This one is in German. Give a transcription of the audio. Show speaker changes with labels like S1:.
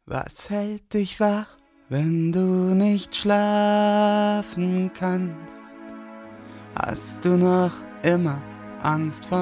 S1: Was hält dich wach, wenn du nicht schlafen kannst? Hast du noch immer Angst vor